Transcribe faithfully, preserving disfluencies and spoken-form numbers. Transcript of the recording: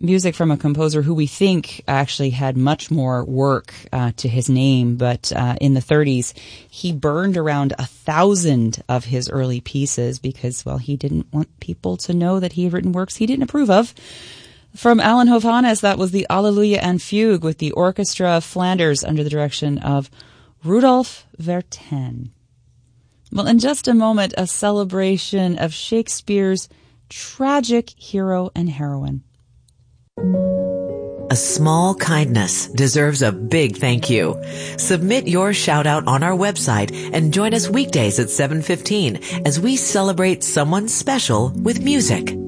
music from a composer who we think actually had much more work uh, to his name, but uh, in the thirties, he burned around a thousand of his early pieces because, well, he didn't want people to know that he had written works he didn't approve of. From Alan Hovhannes, that was the Alleluia and Fugue with the Orchestra of Flanders under the direction of Rudolf Vertin. Well, in just a moment, a celebration of Shakespeare's tragic hero and heroine. A small kindness deserves a big thank you. Submit your shout out on our website and join us weekdays at seven fifteen as we celebrate someone special with music.